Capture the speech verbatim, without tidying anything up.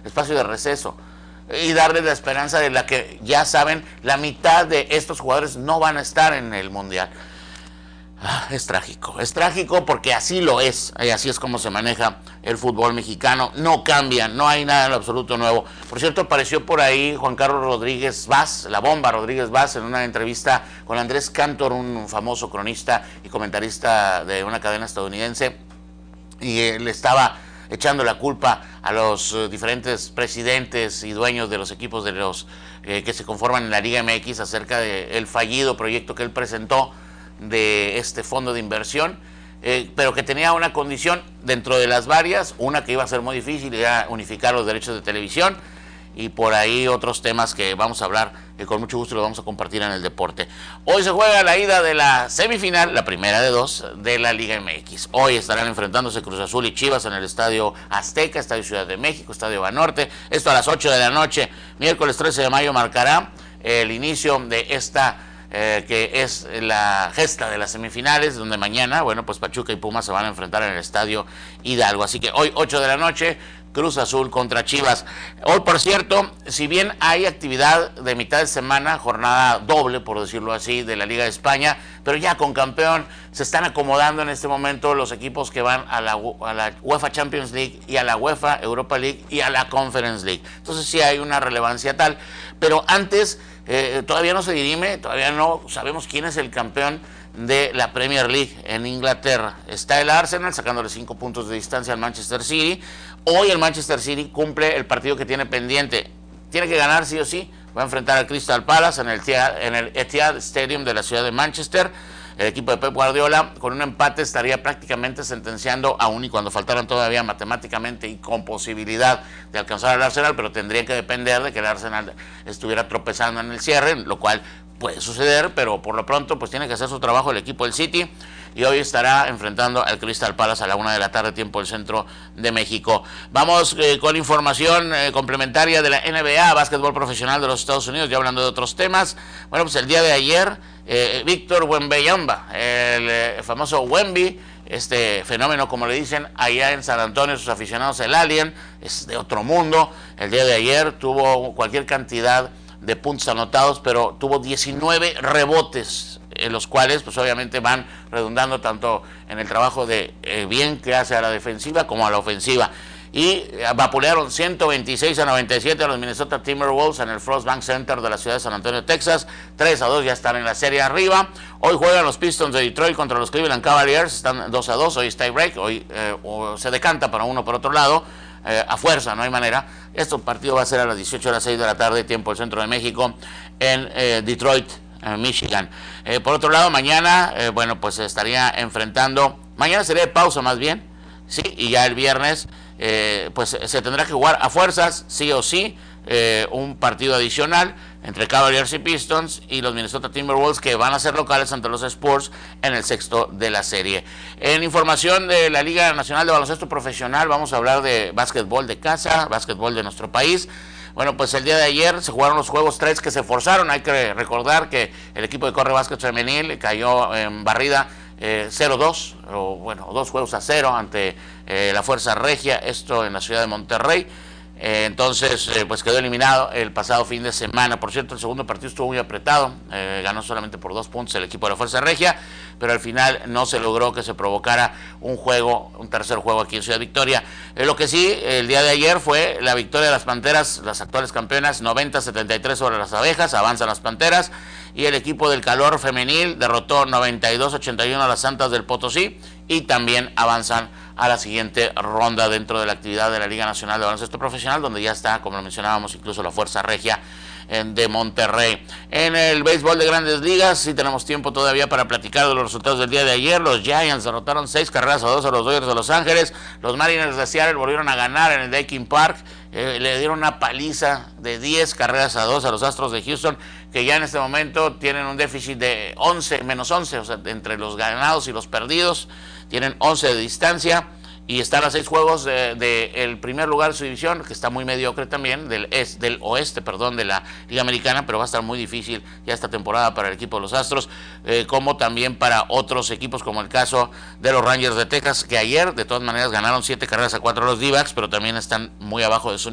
espacio de receso y darles la esperanza de la que ya saben, la mitad de estos jugadores no van a estar en el Mundial. Ah, es trágico, es trágico porque así lo es, y así es como se maneja el fútbol mexicano, no cambia, no hay nada en lo absoluto nuevo. Por cierto, apareció por ahí Juan Carlos Rodríguez Vaz, la bomba Rodríguez Vaz, en una entrevista con Andrés Cantor, un famoso cronista y comentarista de una cadena estadounidense, y él estaba echando la culpa a los uh, diferentes presidentes y dueños de los equipos de los eh, que se conforman en la Liga M X acerca del fallido proyecto que él presentó de este fondo de inversión, eh, pero que tenía una condición dentro de las varias, una que iba a ser muy difícil, era unificar los derechos de televisión, y por ahí otros temas que vamos a hablar, que con mucho gusto los vamos a compartir en el deporte. Hoy se juega la ida de la semifinal, la primera de dos, de la Liga M X. Hoy estarán enfrentándose Cruz Azul y Chivas en el Estadio Azteca, Estadio Ciudad de México, Estadio Banorte. Esto a las ocho de la noche, miércoles trece de mayo, marcará el inicio de esta Eh, que es la gesta de las semifinales, donde mañana, bueno, pues Pachuca y Pumas se van a enfrentar en el Estadio Hidalgo. Así que hoy, ocho de la noche, Cruz Azul contra Chivas. Hoy, por cierto, si bien hay actividad de mitad de semana, jornada doble, por decirlo así, de la Liga de España, pero ya con campeón, se están acomodando en este momento los equipos que van a la, a la UEFA Champions League y a la UEFA Europa League y a la Conference League. Entonces sí hay una relevancia tal, pero antes eh, todavía no se dirime, todavía no sabemos quién es el campeón de la Premier League en Inglaterra. Está el Arsenal sacándole cinco puntos de distancia al Manchester City. Hoy el Manchester City cumple el partido que tiene pendiente. Tiene que ganar sí o sí. Va a enfrentar al Crystal Palace en el, en el Etihad Stadium de la ciudad de Manchester. El equipo de Pep Guardiola con un empate estaría prácticamente sentenciando, aún y cuando faltaran todavía matemáticamente y con posibilidad de alcanzar al Arsenal, pero tendría que depender de que el Arsenal estuviera tropezando en el cierre, lo cual puede suceder, pero por lo pronto pues tiene que hacer su trabajo el equipo del City, y hoy estará enfrentando al Crystal Palace a la una de la tarde, tiempo del centro de México. Vamos eh, con información eh, complementaria de la N B A, básquetbol profesional de los Estados Unidos, ya hablando de otros temas. Bueno, pues el día de ayer, eh, Víctor Wembanyama, el eh, famoso Wemby, este fenómeno como le dicen allá en San Antonio, sus aficionados, el Alien, es de otro mundo. El día de ayer tuvo cualquier cantidad de puntos anotados, pero tuvo diecinueve rebotes, en los cuales pues obviamente van redundando tanto en el trabajo de eh, bien que hace a la defensiva como a la ofensiva. Y vapulearon ciento veintiséis a noventa y siete a los Minnesota Timberwolves en el Frost Bank Center de la ciudad de San Antonio, Texas. tres a dos, ya están en la serie arriba. Hoy juegan los Pistons de Detroit contra los Cleveland Cavaliers, están dos a dos, hoy es tie break, hoy eh, se decanta para uno por otro lado. Eh, a fuerza, no hay manera. Este partido va a ser a las dieciocho horas seis de la tarde, tiempo del centro de México, en eh, Detroit, en Michigan. Eh, por otro lado, mañana, eh, bueno, pues se estaría enfrentando, mañana sería de pausa más bien, sí, y ya el viernes, eh, pues se tendrá que jugar a fuerzas, sí o sí, eh, un partido adicional entre Cavaliers y Pistons y los Minnesota Timberwolves, que van a ser locales ante los Spurs en el sexto de la serie. En información de la Liga Nacional de Baloncesto Profesional, vamos a hablar de básquetbol de casa, básquetbol de nuestro país. Bueno, pues el día de ayer se jugaron los juegos tres que se forzaron. Hay que recordar que el equipo de Corre Básquet Femenil cayó en barrida eh, cero dos, o bueno, dos juegos a cero ante eh, la Fuerza Regia, esto en la ciudad de Monterrey. Eh, entonces, eh, pues quedó eliminado el pasado fin de semana. Por cierto, el segundo partido estuvo muy apretado, eh, ganó solamente por dos puntos el equipo de la Fuerza Regia, pero al final no se logró que se provocara un juego, un tercer juego aquí en Ciudad Victoria. Eh, lo que sí, el día de ayer fue la victoria de las Panteras, las actuales campeonas, noventa a setenta y tres sobre las Abejas, avanzan las Panteras, y el equipo del Calor Femenil derrotó noventa y dos a ochenta y uno a las Santas del Potosí, y también avanzan a la siguiente ronda dentro de la actividad de la Liga Nacional de Baloncesto Profesional, donde ya está, como lo mencionábamos, incluso la Fuerza Regia de Monterrey. En el béisbol de Grandes Ligas, sí tenemos tiempo todavía para platicar de los resultados del día de ayer. Los Giants derrotaron seis carreras a dos a los Dodgers de Los Ángeles. Los Mariners de Seattle volvieron a ganar en el Daikin Park. Eh, le dieron una paliza de diez carreras a dos a los Astros de Houston, que ya en este momento tienen un déficit de once, menos once, o sea, entre los ganados y los perdidos, tienen once de distancia. Y están a seis juegos del de, de el primer lugar de su división, que está muy mediocre también, del, es, del oeste, perdón, de la Liga Americana, pero va a estar muy difícil ya esta temporada para el equipo de los Astros, eh, como también para otros equipos, como el caso de los Rangers de Texas, que ayer de todas maneras ganaron siete carreras a cuatro a los D-backs, pero también están muy abajo de su nivel.